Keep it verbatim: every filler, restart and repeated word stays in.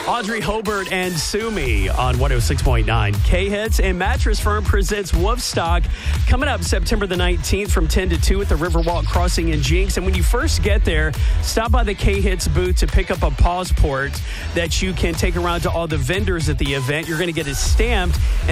Audrey Hobart and Sumi on one oh six point nine K-Hits. And Mattress Firm presents Woofstock coming up September the nineteenth from ten to two at the Riverwalk Crossing in Jinx. And when you first get there, stop by the K-Hits booth to pick up a pause port that you can take around to all the vendors at the event. You're going to get it stamped. And